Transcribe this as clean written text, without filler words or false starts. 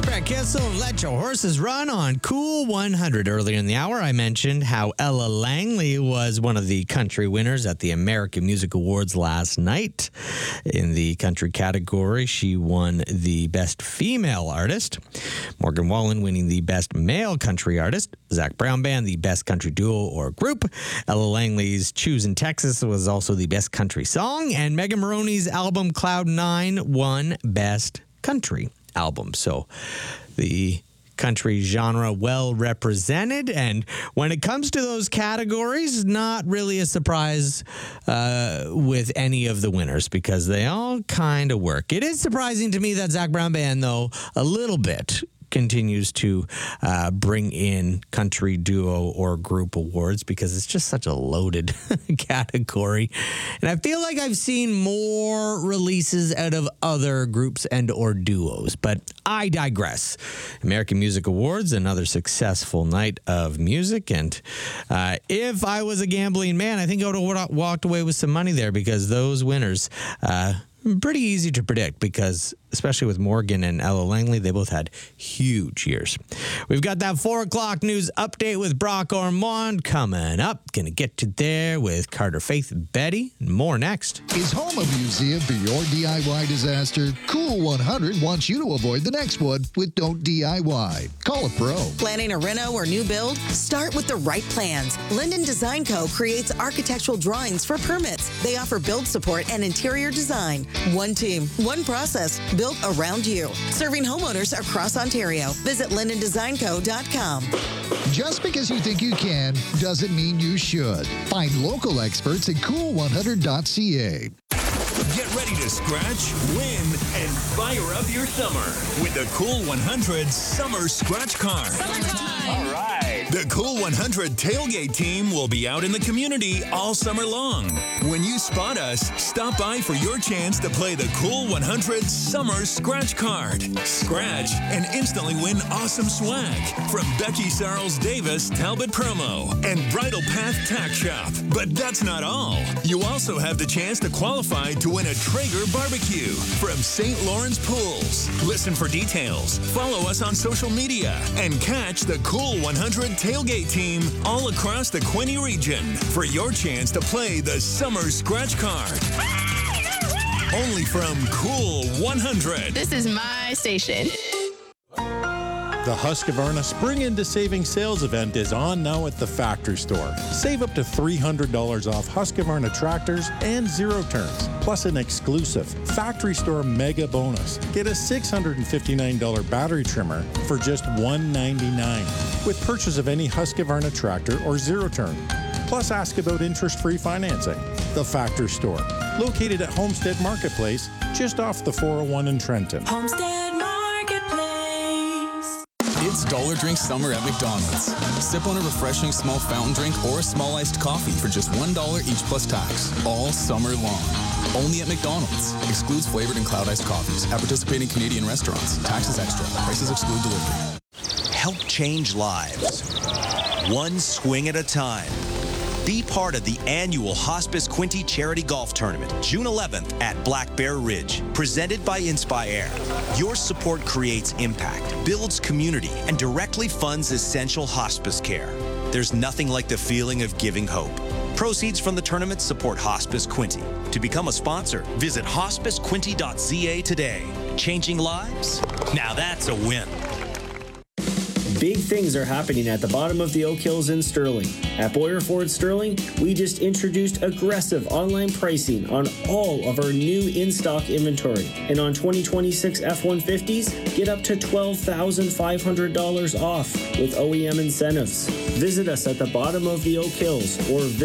Brett Kissel and Let Your Horses Run on Cool 100. Earlier in the hour, I mentioned how Ella Langley was one of the country winners at the American Music Awards last night. In the country category, she won the Best Female Artist. Morgan Wallen winning the Best Male Country Artist. Zach Brown Band, the Best Country Duo or Group. Ella Langley's Choose in Texas was also the Best Country Song. And Megan Moroney's album Cloud 9 won Best Country Album. So the country genre well represented. And when it comes to those categories, not really a surprise with any of the winners because they all kind of work. It is surprising to me that Zach Brown Band, though, a little bit continues to bring in country duo or group awards because it's just such a loaded category. And I feel like I've seen more releases out of other groups and or duos, but I digress. American Music Awards, another successful night of music. And if I was a gambling man, I think I would have walked away with some money there because those winners, pretty easy to predict because especially with Morgan and Ella Langley, they both had huge years. We've got that 4 o'clock news update with Brock Ormond coming up. Gonna get to there with Carter Faith and Betty. More next. Is home a museum for your DIY disaster? Cool 100 wants you to avoid the next one with Don't DIY. Call a pro. Planning a reno or new build? Start with the right plans. Linden Design Co. creates architectural drawings for permits. They offer build support and interior design. One team, one process, built around you. Serving homeowners across Ontario. Visit lindendesignco.com. Just because you think you can doesn't mean you should. Find local experts at cool100.ca. Get ready to scratch, win, and fire up your summer with the Cool 100 Summer Scratch Card. All right. The Cool 100 tailgate team will be out in the community all summer long. When you spot us, stop by for your chance to play the Cool 100 Summer Scratch Card. Scratch and instantly win awesome swag from Becky Sarles Davis Talbot Promo and Bridal Path Tack Shop. But that's not all. You also have the chance to qualify to win a Traeger barbecue from St. Lawrence Pools. Listen for details, follow us on social media, and catch the Cool 100 tailgate team all across the Quinte region for your chance to play the Summer Scratch Card. Only from Cool 100. This is my station. The Husqvarna Spring into Savings Sales event is on now at the Factory Store. Save up to $300 off Husqvarna tractors and zero turns, plus an exclusive Factory Store mega bonus. Get a $659 battery trimmer for just $199 with purchase of any Husqvarna tractor or zero turn. Plus, ask about interest-free financing. The Factory Store, located at Homestead Marketplace, just off the 401 in Trenton. Homestead Marketplace. It's Dollar Drink Summer at McDonald's. Sip on a refreshing small fountain drink or a small iced coffee for just $1 each plus tax, all summer long. Only at McDonald's. Excludes flavored and cloud iced coffees at participating Canadian restaurants. Taxes extra. Prices exclude delivery. Help change lives, one swing at a time. Be part of the annual Hospice Quinte Charity Golf Tournament, June 11th at Black Bear Ridge, presented by Inspire. Your support creates impact, builds community, and directly funds essential hospice care. There's nothing like the feeling of giving hope. Proceeds from the tournament support Hospice Quinte. To become a sponsor, visit hospicequinte.ca today. Changing lives? Now that's a win. Big things are happening at the bottom of the Oak Hills in Sterling. At Boyer Ford Sterling, we just introduced aggressive online pricing on all of our new in-stock inventory. And on 2026 F-150s, get up to $12,500 off with OEM incentives. Visit us at the bottom of the Oak Hills or visit